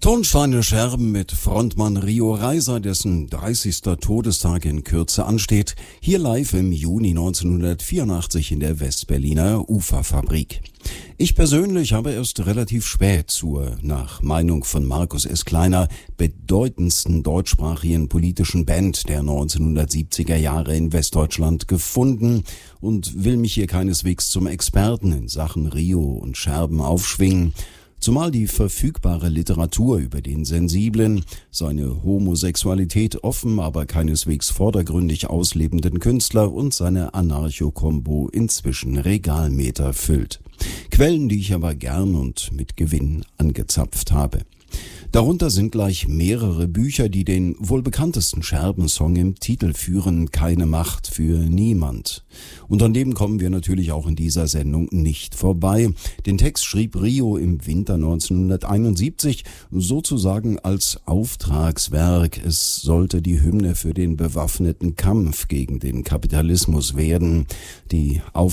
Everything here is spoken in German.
Tonsteine Scherben mit Frontmann Rio Reiser, dessen 30. Todestag in Kürze ansteht, hier live im Juni 1984 in der Westberliner Uferfabrik. Ich persönlich habe erst relativ spät zur, nach Meinung von Markus S. Kleiner, bedeutendsten deutschsprachigen politischen Band der 1970er Jahre in Westdeutschland gefunden und will mich hier keineswegs zum Experten in Sachen Rio und Scherben aufschwingen. Zumal die verfügbare Literatur über den sensiblen, seine Homosexualität offen, aber keineswegs vordergründig auslebenden Künstler und seine Anarcho-Kombo inzwischen Regalmeter füllt. Quellen, die ich aber gern und mit Gewinn angezapft habe. Darunter sind gleich mehrere Bücher, die den wohl bekanntesten Scherbensong im Titel führen, Keine Macht für niemand. Und an dem kommen wir natürlich auch in dieser Sendung nicht vorbei. Den Text schrieb Rio im Winter 1971 sozusagen als Auftragswerk. Es sollte die Hymne für den bewaffneten Kampf gegen den Kapitalismus werden. Die